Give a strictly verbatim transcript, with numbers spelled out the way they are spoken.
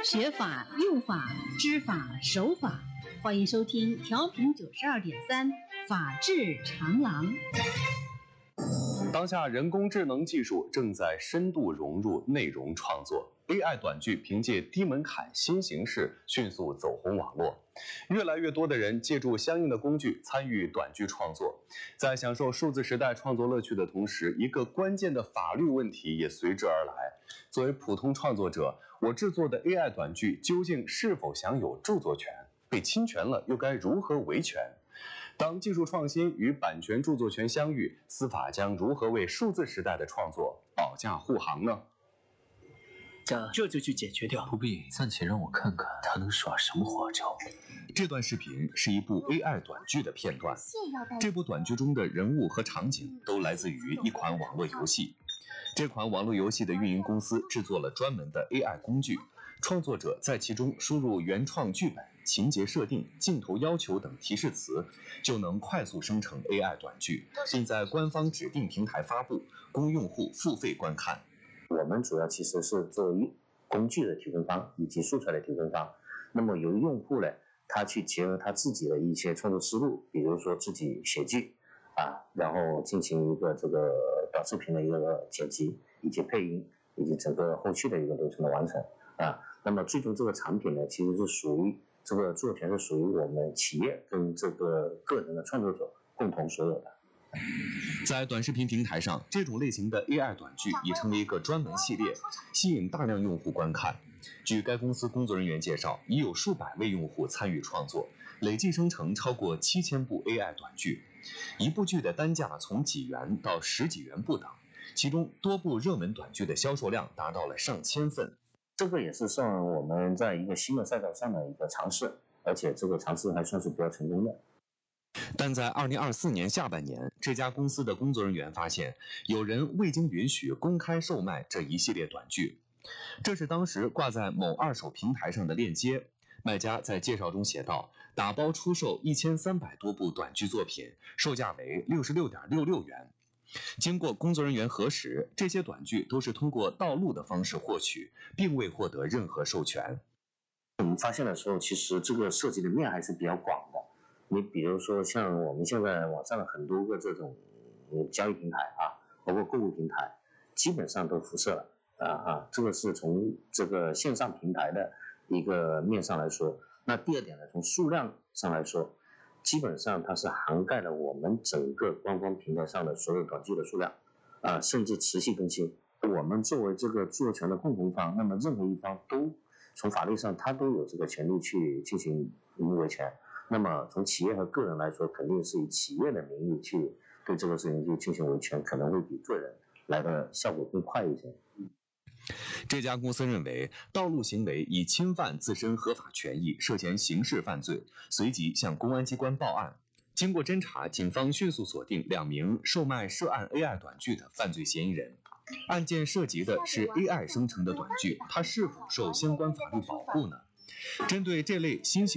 学法、用法、知法、守法，欢迎收听调频九十二点三法治长廊。 当下人工智能技术正在深度融入内容创作 ，A I 短剧凭借低门槛新形式迅速走红网络，越来越多的人借助相应的工具参与短剧创作，在享受数字时代创作乐趣的同时，一个关键的法律问题也随之而来。作为普通创作者，我制作的 A I 短剧究竟是否享有著作权？被侵权了又该如何维权？当技术创新与版权著作权相遇，司法将如何为数字时代的创作保驾护航呢？ 这这就去解决掉。 不必，暂且让我看看他能耍什么花招。 这段视频是一部 A I 短剧的片段，这部短剧中的人物和场景都来自于一款网络游戏。这款网络游戏的运营公司制作了专门的 A I 工具，创作者在其中输入原创剧本、情节设定、镜头要求等提示词，就能快速生成 A I 短剧，并在官方指定平台发布，供用户付费观看。 我们主要其实是作为工具的提供方以及素材的提供方，那么由用户呢，他去结合他自己的一些创作思路，比如说自己写剧啊，然后进行一个这个短视频的一个剪辑以及配音以及整个后续的一个流程的完成啊。那么最终这个产品呢，其实是属于这个著作权是属于我们企业跟这个个人的创作者共同所有的。 在短视频平台上，这种类型的 A I 短剧已成为一个专门系列，吸引大量用户观看。据该公司工作人员介绍，已有数百位用户参与创作，累计生成超过七千部 A I 短剧。一部剧的单价从几元到十几元不等，其中多部热门短剧的销售量达到了上千份。 这个也是算我们在一个新的赛道上的一个尝试，而且这个尝试还算是比较成功的。 但在二零二四年下半年，这家公司的工作人员发现，有人未经允许公开售卖这一系列短剧。这是当时挂在某二手平台上的链接，卖家在介绍中写道，打包出售一千三百多部短剧作品，售价为 六十六点六六元。经过工作人员核实，这些短剧都是通过盗录的方式获取，并未获得任何授权。 我们发现的时候，其实这个涉及的面还是比较广的。你比如说像我们现在网上的很多个这种交易平台啊，包括购物平台，基本上都辐射了啊啊，这个是从这个线上平台的一个面上来说。那第二点呢，从数量上来说，基本上它是涵盖了我们整个官方平台上的所有短剧的数量啊，甚至持续更新。我们作为这个著作权的共同方，那么任何一方都从法律上他都有这个权利去进行维权。那么从企业和个人来说，肯定是以企业的名义去对这个事情去进行维权，可能会比个人来的效果更快一些。 这家公司认为，盗录行为已侵犯自身合法权益，涉嫌刑事犯罪，随即向公安机关报案。经过侦查，警方迅速锁定两名售卖涉案 A I 短剧的犯罪嫌疑人。案件涉及的是 A I 生成的短剧，它是否受相关法律保护呢？针对这类新型